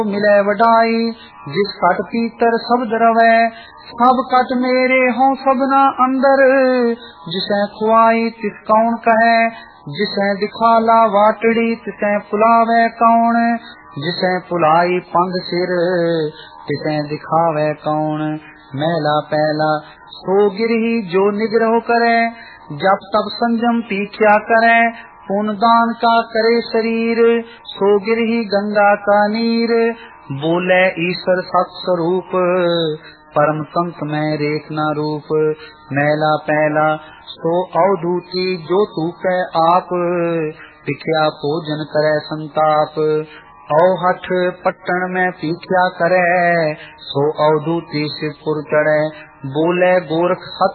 मिले वडाई जिस कट पीतर सब रवै सब कट मेरे हों सबना अंदर जिसे खुआई तिस कौन कहे जिसे दिखाला वाटड़ी तिसे पुलावे कौन जिसे पुलाई पंग सिर तिसे दिखावे कौन। मैला पहला सो गिरही जो निग्रह करे जब तब संयम पीछा करे पुण्य दान का करे शरीर सो गिरही गंगा का नीर बोले ईश्वर सत स्वरूप परम संत में रेखना रूप। मैला पहला सो अवधूती जो तू के आप पिख्या भोजन करे संताप औ हठ पट्टन में पीछा करे सो अवधूती शिवपुर चढ़े बोले गोरख सत